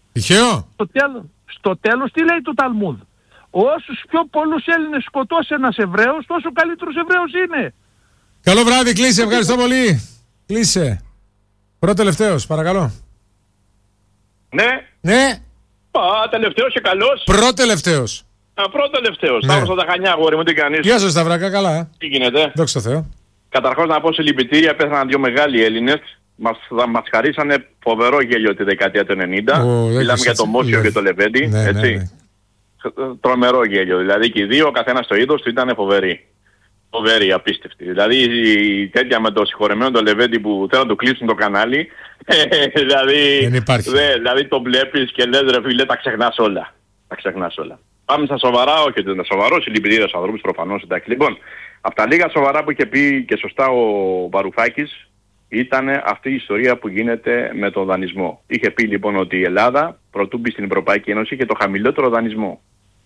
Τυχαίο. Στο τέλος τι λέει το Ταλμούδ? Όσους πιο πολλούς Έλληνες σκοτώσει ένας Εβραίος, τόσο καλύτερος Εβραίος είναι. Καλό βράδυ, κλείσε, ευχαριστώ πολύ. Κλείσε. Πρώτο-τελευταίος, παρακαλώ. Ναι. Τελευταίος και καλός. Πρώτο-τελευταίος. Πρώτο-τελευταίος. Ναι. Σταύρος από τα Χανιά, αγόρι μου, τι κάνεις? Γεια σας, Σταυράκα, καλά. Τι γίνεται? Δόξα τω Θεώ. Καταρχώς να πω συλληπιτήρια, πέθαναν δύο μεγάλοι Έλληνες. Μας χαρίσανε φοβερό γέλιο τη δεκαετία του 90. Μιλάμε για το Μόσιο και το Λεβέντη. Ναι, έτσι. ναι. Τρομερό γέλιο. Δηλαδή και οι δύο, ο καθένας το είδος του ήταν φοβερή. Φοβερή, απίστευτη. Δηλαδή η τέτοια με το συγχωρεμένο το Λεβέντη που θέλω να του κλείσουν το κανάλι. Δηλαδή, δεν υπάρχει. Δηλαδή το βλέπεις και λες ρε φίλε, τα ξεχνάς όλα. Τα ξεχνάς όλα. Πάμε στα σοβαρά, όχι ότι είναι σοβαρό, συλληπιτήρια στους ανθρώπους προφανώς, εντάξει. Λοιπόν, από τα λίγα σοβαρά που είχε πει και σωστά ο Βαρουφάκης ήταν αυτή η ιστορία που γίνεται με τον δανεισμό. Είχε πει λοιπόν ότι η Ελλάδα πρωτού μπει στην Ευρωπαϊκή Ένωση είχε το χαμηλότερο δανεισμό.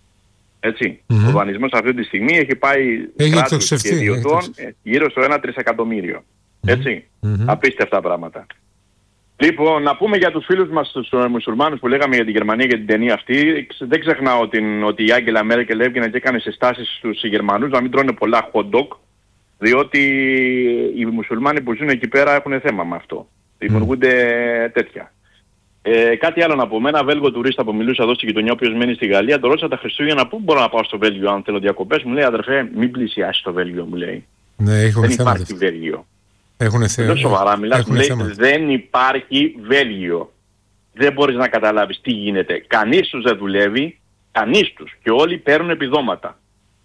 Έτσι. Ο δανεισμός αυτή τη στιγμή έχει πάει κράτους και ιδιωτών γύρω στο 1 τρισεκατομμύριο. Έτσι. Απίστευτα πράγματα. Λοιπόν, να πούμε για τους φίλους μας τους μουσουλμάνους που λέγαμε για τη Γερμανία και την ταινία αυτή. Δεν ξεχνάω ότι η Άγγελα Μέρκελ έβγαινε και έκανε συστάσεις στους Γερμανούς να μην τρώνε πολλά hot dog, διότι οι μουσουλμάνοι που ζουν εκεί πέρα έχουν θέμα με αυτό. Δημιουργούνται τέτοια. Κάτι άλλο να πω. Με ένα Βέλγο τουρίστα που μιλούσε εδώ στη γειτονιά, ο οποίος μένει στη Γαλλία, το ρώτησα τα Χριστούγεννα πού μπορώ να πάω στο Βέλγιο αν θέλω διακοπές. Μου λέει αδερφέ, μην πλησιάσεις το Βέλγιο, μου λέει. Ναι, δεν υπάρχει Βέλγιο. Έχουν θέμα. Σοβαρά μιλάς, μου λέει δεν υπάρχει Βέλγιο. Δεν μπορείς να καταλάβεις τι γίνεται. Κανείς τους δεν δουλεύει, κανείς τους. Και όλοι παίρνουν επιδόματα.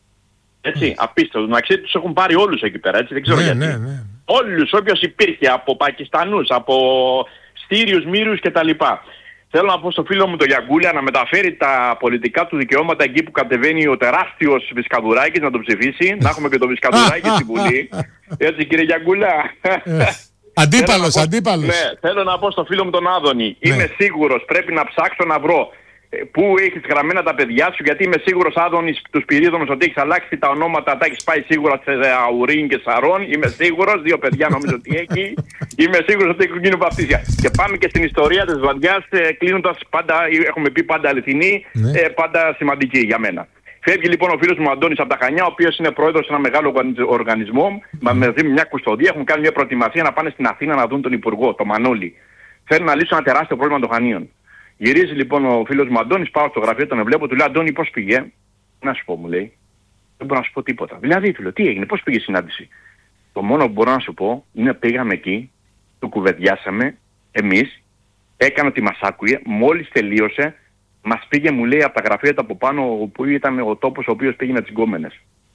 Έτσι, απίστευτο. Να ξέρετε, τους έχουν πάρει όλους εκεί πέρα, έτσι, δεν ξέρω γιατί. Ναι. Όλους, όποιος υπήρχε, από Πακιστανούς, από Στήριους, Μύριους κτλ. Θέλω να πω στο φίλο μου το Γιαγκούλια να μεταφέρει τα πολιτικά του δικαιώματα εκεί που κατεβαίνει ο τεράστιος Βυσκαδουράκης να το ψηφίσει. Να έχουμε και το Βυσκαδουράκη στη Βουλή. Έτσι κύριε Γιαγκούλια. Αντίπαλος. Ναι, θέλω να πω στο φίλο μου τον Άδωνη. Είμαι σίγουρος, πρέπει να ψάξω να βρω πού έχεις γραμμένα τα παιδιά σου, γιατί είμαι σίγουρος Άδωνης του Σπυρίδωνος ότι έχεις αλλάξει τα ονόματα, τα έχεις πάει σίγουρα σε Αουρίν και Σαρών. Είμαι σίγουρος, δύο παιδιά νομίζω ότι έχει. Είμαι σίγουρος ότι έχουν γίνει βαπτίσια. Και πάμε και στην ιστορία της βραδιάς, κλείνοντας πάντα, έχουμε πει πάντα αληθινή, πάντα σημαντική για μένα. Φεύγει λοιπόν ο φίλος μου Αντώνης από τα Χανιά, ο οποίος είναι πρόεδρος σε ένα μεγάλο οργανισμό, μαζί με μια κουστοδία, έχουν κάνει μια προετοιμασία να πάνε στην Αθήνα να δουν τον Υπουργό, τον Μανώλη. Θέλουν να λύσουν ένα τεράστιο πρόβλημα των Χανίων. Γυρίζει λοιπόν ο φίλος μου Αντώνης, πάω στο γραφείο, τον βλέπω, του λέω Αντώνη πώς πήγε? Να σου πω, μου λέει. Δεν μπορώ να σου πω τίποτα. Δηλαδή φίλο, τι έγινε, πώς πήγε η συνάντηση? Το μόνο που μπορώ να σου πω είναι πήγαμε εκεί, του κουβεντιάσαμε, εμείς, έκανε ότι μας άκουγε, μόλις τελείωσε, μας πήγε μου λέει από τα γραφεία από πάνω που ήταν ο τόπος ο οποίος πήγαινε τις γκόμενες.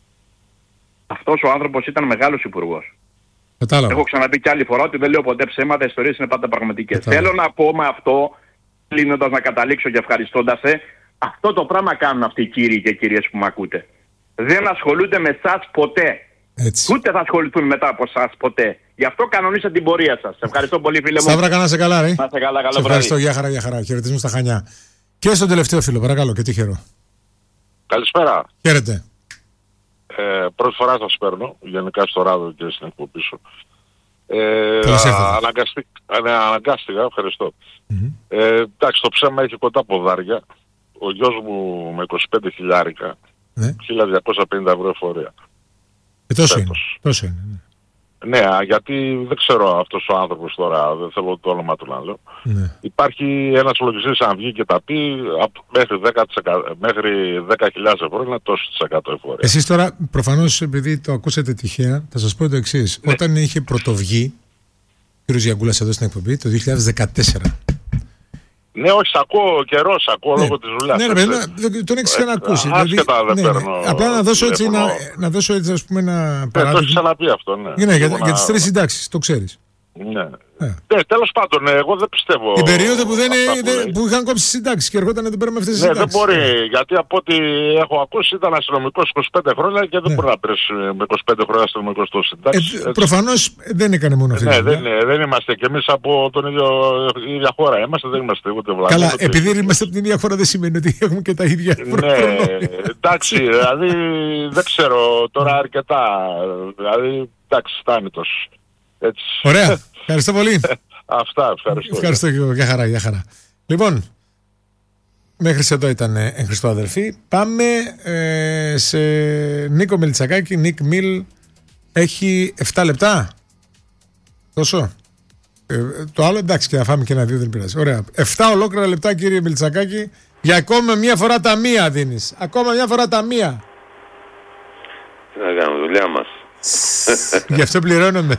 Αυτός ο άνθρωπος ήταν μεγάλος υπουργός. Έχω ξαναπεί κι άλλη φορά ότι δεν λέω ποτέ ψέματα, οι ιστορίες είναι πάντα πραγματικές. Θέλω να πω με αυτό, κλείνοντας να καταλήξω και ευχαριστώντας αυτό το πράγμα κάνουν αυτοί οι κύριοι και κυρίες που με ακούτε. Δεν ασχολούνται με εσάς ποτέ. Έτσι. Ούτε θα ασχοληθούν μετά από εσάς ποτέ. Γι' αυτό κανονίστε την πορεία σας. Ευχαριστώ πολύ φίλε μου. Σταύρακα, να σε καλά ρε. Να σε καλά, καλό βράδυ. Ευχαριστώ, γεια χαρά. Χαιρετισμού στα Χανιά. Και στον τελευταίο φίλο, παρακαλώ, και τυχερό. Καλησπέρα. Χαίρετε. Πρώτη φορά σας παίρνω, γενικά στο ράδο και στην εκπομπή σου. Αναγκάστηκα, ευχαριστώ. Εντάξει, το ψέμα έχει κοντά ποδάρια. Ο γιος μου με 25 χιλιάρικα, 1.250 ευρώ εφορία. Τόσο είναι. Ναι, γιατί δεν ξέρω αυτός ο άνθρωπος τώρα, δεν θέλω το όνομα του να λέω. Υπάρχει ένας λογιστής αν βγει και τα πει μέχρι 10.000 ευρώ είναι τόσο % εφορία. Εσείς τώρα προφανώς επειδή το ακούσατε τυχαία θα σας πω το εξής. Όταν είχε πρωτοβγεί ο κ. Γιαγκούλας εδώ στην εκπομπή το 2014. Ναι, όχι, ακούω καιρό, ακούω λόγω της δουλειάς. Ναι, ρε παιδί, τον έχεις ξανακούσει. Άσχετα δεν παίρνω. Απλά να δώσω έτσι ας πούμε ένα παράδειγμα. Το έχεις ξαναπεί αυτό, ναι. Ναι, για τις 3 συντάξεις, το ξέρεις. Ναι. Τέλος πάντων, εγώ δεν πιστεύω. Την περίοδο που είχαν κόψει συντάξεις και ερχόταν εδώ πέρα με αυτές τις συντάξεις. Δεν μπορεί, γιατί από ό,τι έχω ακούσει ήταν αστυνομικός 25 χρόνια και δεν μπορεί να πέρασε με 25 χρόνια αστυνομικός το συντάξεις. Προφανώς δεν έκανε μόνο αυτή. Δεν είμαστε κι εμείς από την ίδια χώρα. Είμαστε, δεν είμαστε ούτε βλάβοι. Καλά, επειδή είμαστε από την ίδια χώρα δεν σημαίνει ότι έχουμε και τα ίδια προνόμια. Εντάξει, δηλαδή δεν ξέρω τώρα αρκετά. Δηλαδή, εντάξει, φτάνει τόσο. Ωραία. Ευχαριστώ πολύ. Αυτά, ευχαριστώ. Ευχαριστώ και για χαρά. Λοιπόν, Μέχρι εδώ ήταν εν Χριστώ αδερφή. Πάμε σε Νίκο Μελισσακάκη. Νίκ Μιλ έχει 7 λεπτά. Τόσο. Το άλλο εντάξει, και να φάμε και ένα-δύο δεν πειράζει. Ωραία. 7 ολόκληρα λεπτά, κύριε Μελισσακάκη, για ακόμα μια φορά τα μία δίνεις. Ακόμα μια φορά τα μία. Τι να κάνουμε, δουλειά μας. Γι' αυτό πληρώνομαι.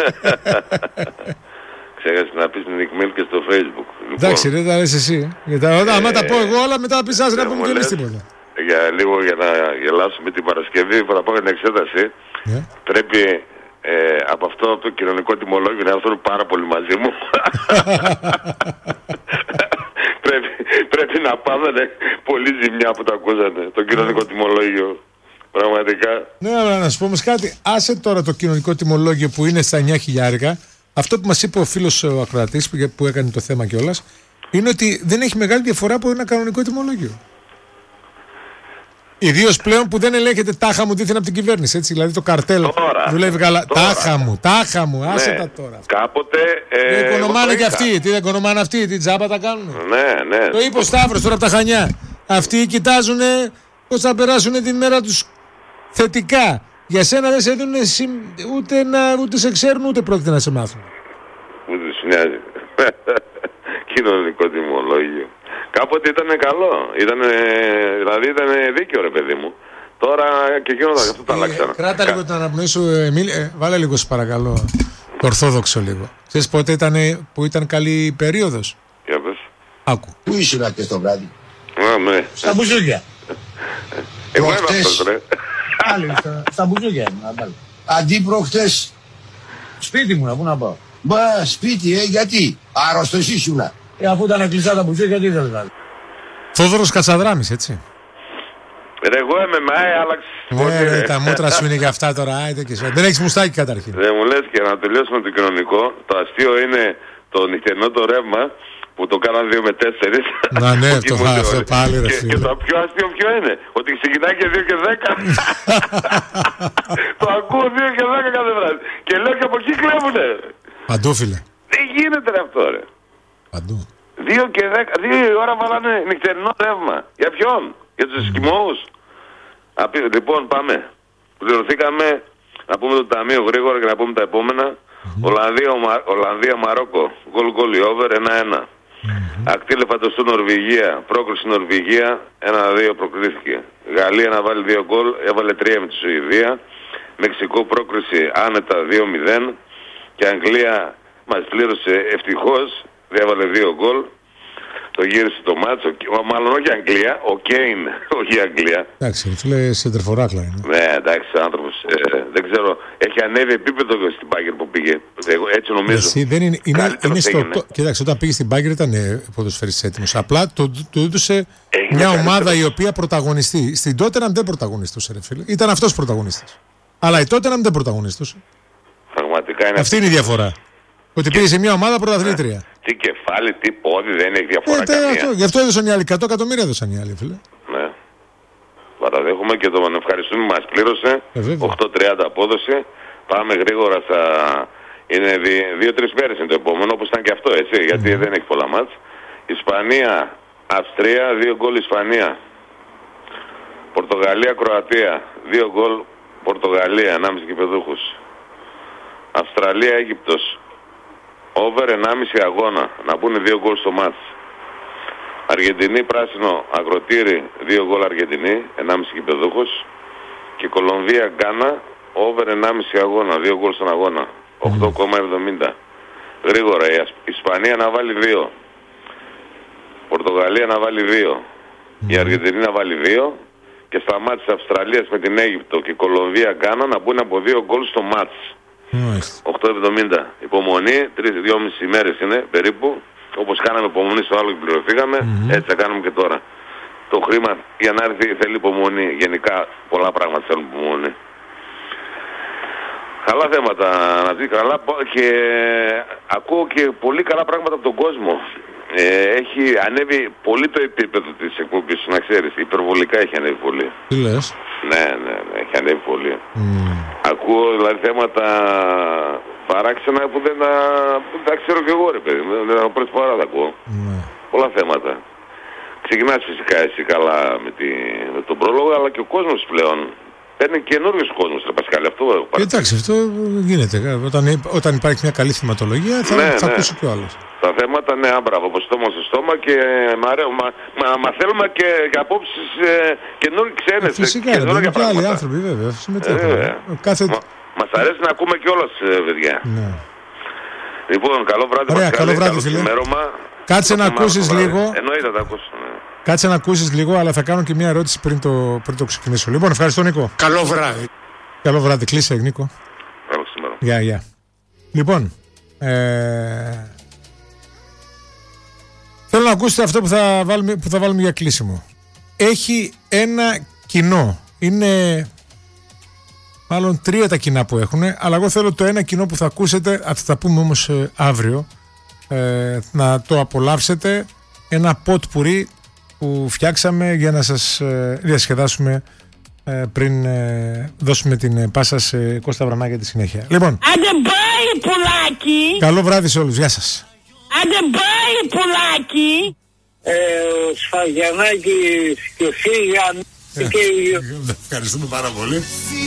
Ξέχασε να πεις Νίκ Μιλ και στο Facebook. Εντάξει, δεν τα λες εσύ. Άμα τα πω εγώ όλα, μετά πεις άσαι να πούμε και εμείς τίποτα. Για λίγο για να γελάσουμε την Παρασκευή που θα πάω για την εξέταση, πρέπει από αυτό το κοινωνικό τιμολόγιο να έρθουν πάρα πολύ μαζί μου. Πρέπει να πάθανε πολύ ζημιά που το ακούσατε, το κοινωνικό τιμολόγιο. Πραγματικά. Ναι, αλλά να σου πω όμως κάτι. Άσε τώρα το κοινωνικό τιμολόγιο που είναι στα 9.000. Αυτό που μας είπε ο φίλος ο ακροατής που έκανε το θέμα κιόλας, είναι ότι δεν έχει μεγάλη διαφορά από ένα κανονικό τιμολόγιο. Ιδίως πλέον που δεν ελέγχεται τάχα μου δίθεν από την κυβέρνηση. Έτσι, δηλαδή το καρτέλ δουλεύει καλά. Τάχα μου, άσε τα τώρα. Κάποτε. Δεν οικονομάνε και αυτοί. Τι δεν οικονομάνε αυτοί, τι τζάμπα τα κάνουν. Ναι. Το είπε ο Σταύρος τώρα από τα Χανιά. Αυτοί κοιτάζουν πώς θα περάσουν την μέρα τους θετικά. Για σένα δεν σε δίνουν ούτε σε ξέρουν ούτε πρόκειται να σε μάθουν. Ούτε σου νοιάζει. Κοινωνικό τιμολόγιο. Κάποτε ήταν καλό. Δηλαδή ήταν δίκαιο, ρε παιδί μου. Τώρα και εκείνο αυτό τα αλλάξανε. Κράτα λίγο την αναπνοή σου, Εμίλ. Βάλε λίγο, σε παρακαλώ, το ορθόδοξο λίγο. Ξέρεις πότε που ήταν καλή περίοδος? Για πες. Άκου. Πού ήσουν και το βράδυ? Ναι. Στα μπουζούκια. Εγώ είμαι αυτός, ρε. Πάλι στα μπουζούκια ήμουν. Αντί προχτές σπίτι μου, να πού να πάω? Μπα, σπίτι, γιατί? Άρρωστος ήσουνα. Αφού ήταν κλειστά τα μπουζούκια, τι ήθελες να? Θόδωρος Κατσαδράμης, έτσι. Εγώ είμαι άλλαξε. Τα μούτρα σου είναι για αυτά τώρα. Δεν έχεις μουστάκι καταρχήν. Δεν μου λες, και να τελειώσουμε το κοινωνικό. Το αστείο είναι το νυχτερινό το ρεύμα που το κάναν 2 με 4. Να, ναι, αυτό πάλι, ρε φίλε. Και το πιο αστείο ποιο είναι? Ότι ξεκινάει και 2 και 10. Το ακούω 2 και 10 κάθε βράδυ. Και λέω και από εκεί κλέβουνε. Παντού, φίλε. Τι γίνεται ρε αυτό, ρε? Παντού. 2 και 10, 2 η ώρα βάλανε νυχτερινό ρεύμα. Για ποιον? Για τους Εσκιμώους. Λοιπόν, πάμε. Πληρωθήκαμε, να πούμε το ταμείο γρήγορα και να πούμε τα επόμενα. Ολλανδία, Μαρόκο, γκολ η over 1-1. Ακτή Λεφαντοστού Νορβηγία, πρόκριση Νορβηγία 1-2 προκρίθηκε. Γαλλία να βάλει 2 γκολ, έβαλε 3 με τη Σουηδία. Μεξικό πρόκριση άνετα 2-0. Και Αγγλία μας πλήρωσε ευτυχώς, έβαλε 2 γκολ. Το γύρισε το μάτσο, μάλλον όχι Αγγλία, ο Κέιν, όχι Αγγλία. Εντάξει, φίλε, σεντερφοράκλα είναι. Ναι, εντάξει, άνθρωπος, δεν ξέρω, έχει ανέβει επίπεδο στην Μπάγκερ που πήγε, έτσι νομίζω. Εσύ δεν είναι Κοιτάξτε, όταν πήγε στην Μπάγκερ ήταν ποδοσφαιριστής έτοιμος. Απλά του έδωσε μια ομάδα η οποία πρωταγωνιστεί. Στην Τότεναμ δεν πρωταγωνιστούσε, ρε φίλε. Ήταν αυτός πρωταγωνιστής. Αλλά η Τότεναμ δεν πρωταγωνιστούσε. Πραγματικά είναι. Αυτή είναι η διαφορά. Ότι πήγε σε μια ομάδα πρωταθλήτρια. Τι κεφάλι, τι πόδι, δεν έχει διαφορά καμία. Γι' αυτό έδωσαν οι άλλοι. 100 εκατομμύρια έδωσαν οι άλλοι, φίλε. Ναι. Παραδέχομαι και τον ευχαριστούμε, μας πλήρωσε. 8.30 απόδοση. Πάμε γρήγορα στα. Είναι 2-3 μέρες είναι το επόμενο, όπως ήταν και αυτό, έτσι. Γιατί δεν έχει πολλά μάτς. Ισπανία, Αυστρία, 2 γκολ Ισπανία. Πορτογαλία, Κροατία, 2 γκολ Πορτογαλία, 1,5 κηπεδούχους. Αυστραλία, Αίγυπτος. Over 1,5 αγώνα. Να πούνε 2 γκολ στο μάτς. Αργεντινή, Πράσινο, Αγροτήρι, 2 γκολ Αργεντινή, 1,5 κηπεδούχος. Και Κολομβία, Γκάνα, over 1,5 αγώνα, 2 γκολ στον αγώνα. 8,70. Γρήγορα, η Ισπανία να βάλει 2. Πορτογαλία να βάλει 2. Η Αργεντινή να βάλει 2. Και στα μάτς της Αυστραλίας με την Αίγυπτο και Κολομβία, Γκάνα να μπουν από 2 γκολ στο μάτς. 8,70. Υπομονή, 3-2,5 ημέρες είναι περίπου. Όπως κάναμε υπομονή στο άλλο και πληρωθήκαμε, έτσι θα κάνουμε και τώρα. Το χρήμα για να έρθει θέλει υπομονή. Γενικά πολλά πράγματα θέλουν υπομονή. Καλά θέματα να δει, καλά, και ακούω και πολύ καλά πράγματα από τον κόσμο. Έχει ανέβει πολύ το επίπεδο της εκπομπής, να ξέρεις. Υπερβολικά έχει ανέβει πολύ. Τι λες? Ναι, έχει ανέβει πολύ. Ακούω δηλαδή θέματα παράξενα που δεν τα ξέρω κι εγώ, ρε παιδί. Δεν τα πρώτη φορά τα ακούω. Πολλά θέματα. ξεκινάς φυσικά εσύ καλά με τον πρόλογο, αλλά και ο κόσμος πλέον παίρνει καινούριος κόσμος, ρε Πασχάλη, αυτό. Εντάξει, αυτό γίνεται. Όταν υπάρχει μια καλή θεματολογία θα ακούσει κι ο άλλος. Τα θέματα, ναι, άμπραβο, από στόμα σε στόμα και μα θέλουμε και απόψεις καινούργιοι ξένες. Φυσικά, είναι και άλλοι άνθρωποι βέβαια, συμμετέχουν. Μας αρέσει να ακούμε κιόλας, παιδιά. Ναι. Λοιπόν, καλό βράδυ. Ωραία, καλό βράδυ, φίλε. Κάτσε να ακούσεις λίγο. Εννοείται, θα ακούσω. Ναι. Κάτσε να ακούσεις λίγο, αλλά θα κάνω και μια ερώτηση πριν το ξεκινήσω. Λοιπόν, ευχαριστώ, Νίκο. Καλό βράδυ. Καλό βράδυ, κλείσε, Νίκο. Καλό σήμερα. Γεια. Λοιπόν, θέλω να ακούσετε αυτό που θα βάλουμε για κλείσιμο. Έχει ένα κοινό. Είναι μάλλον 3 τα κοινά που έχουν, αλλά εγώ θέλω το ένα κοινό που θα ακούσετε, θα τα πούμε όμως αύριο, να το απολαύσετε. Ένα ποτ πουρί που φτιάξαμε για να σας διασκεδάσουμε πριν δώσουμε την πάσα σε Κώστα Βρανά για τη συνέχεια. Λοιπόν, άντε πάει πουλάκι. Καλό βράδυ σε όλους, γεια σας. Άντε πάει πουλάκι. Ο Σφαγιανάκης και ο Σίγαν. Ευχαριστούμε πάρα πολύ.